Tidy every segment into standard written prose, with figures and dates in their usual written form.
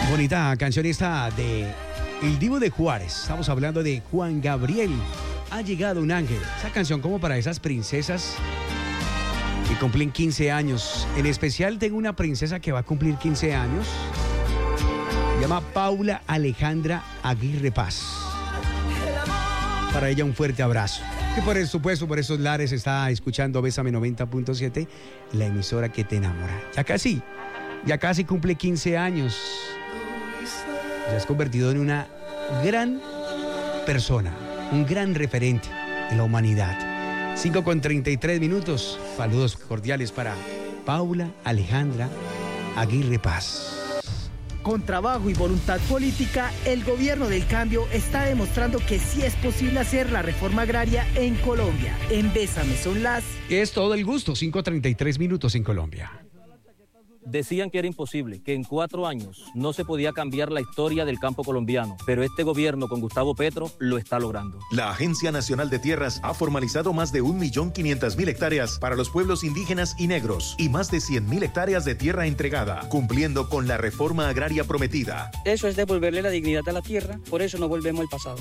Bonita canción esta de El Divo de Juárez. Estamos hablando de Juan Gabriel. Ha llegado un ángel. Esa canción como para esas princesas que cumplen 15 años. En especial tengo una princesa que va a cumplir 15 años. Se llama Paula Alejandra Aguirre Paz. Para ella un fuerte abrazo. Que por supuesto, por esos lares está escuchando Bésame 90.7, la emisora que te enamora. Ya casi cumple 15 años. Se has convertido en una gran persona, un gran referente de la humanidad. 5:33. Saludos cordiales para Paula Alejandra Aguirre Paz. Con trabajo y voluntad política, el gobierno del cambio está demostrando que sí es posible hacer la reforma agraria en Colombia. En Bésame son las... Es todo el gusto, 5:33 en Colombia. Decían que era imposible, que en 4 años no se podía cambiar la historia del campo colombiano, pero este gobierno con Gustavo Petro lo está logrando. La Agencia Nacional de Tierras ha formalizado más de 1.500.000 hectáreas para los pueblos indígenas y negros y más de 100.000 hectáreas de tierra entregada, cumpliendo con la reforma agraria prometida. Eso es devolverle la dignidad a la tierra, por eso no volvemos al pasado.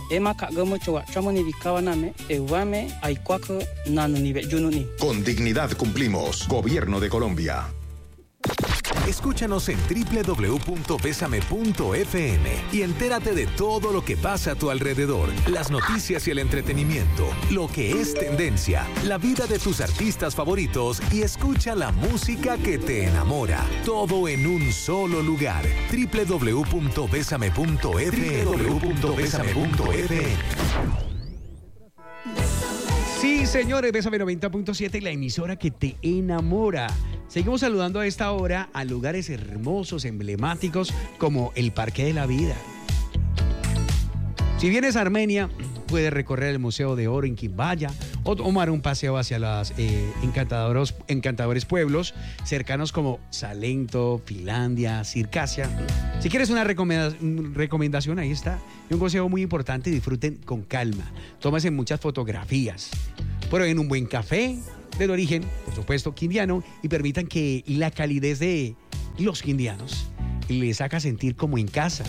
Con dignidad cumplimos. Gobierno de Colombia. Escúchanos en www.besame.fm y entérate de todo lo que pasa a tu alrededor, las noticias y el entretenimiento, lo que es tendencia, la vida de tus artistas favoritos y escucha la música que te enamora. Todo en un solo lugar. www.besame.fm. Sí, señores, Bésame 90.7, la emisora que te enamora. Seguimos saludando a esta hora a lugares hermosos, emblemáticos, como el Parque de la Vida. Si vienes a Armenia, puedes recorrer el Museo de Oro en Quimbaya o tomar un paseo hacia los encantadores pueblos cercanos como Salento, Finlandia, Circasia. Si quieres una recomendación, ahí está. Y un consejo muy importante: disfruten con calma. Tómense muchas fotografías. Prueben un buen café del origen, por supuesto, quindiano, y permitan que la calidez de los quindianos les haga sentir como en casa.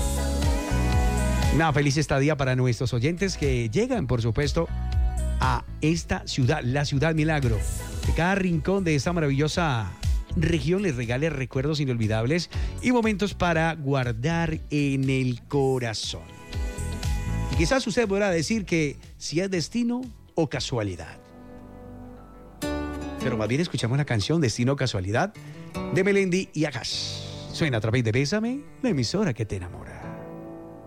Una feliz estadía para nuestros oyentes que llegan, por supuesto, a esta ciudad, la Ciudad Milagro. Que cada rincón de esta maravillosa región les regale recuerdos inolvidables y momentos para guardar en el corazón. Y quizás usted podrá decir que si es destino o casualidad. Pero más bien escuchamos la canción Destino o Casualidad de Melendi y Akash. Suena a través de Bésame, la emisora que te enamora.